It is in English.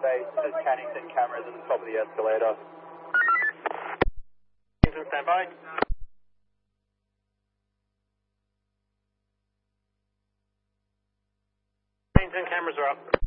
base, there's Cannington cameras at the top of the escalator. Cannington, stand by. Cannington cameras are up.